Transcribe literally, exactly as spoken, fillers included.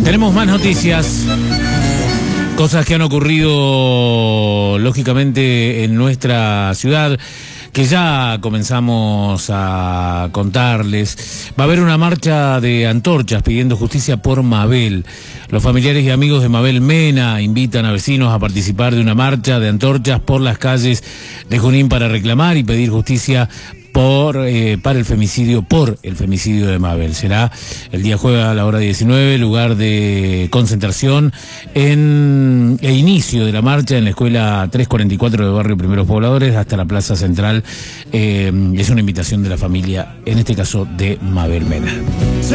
Tenemos más noticias, cosas que han ocurrido lógicamente en nuestra ciudad, que ya comenzamos a contarles. Va a haber una marcha de antorchas pidiendo justicia por Mabel. Los familiares y amigos de Mabel Mena invitan a vecinos a participar de una marcha de antorchas por las calles de Junín para reclamar y pedir justicia por eh, para el femicidio, por el femicidio de Mabel. Será el día jueves a la hora diecinueve, lugar de concentración en e inicio de la marcha en la escuela trescientos cuarenta y cuatro de Barrio Primeros Pobladores hasta la Plaza Central. Eh, es una invitación de la familia, en este caso de Mabel Mena.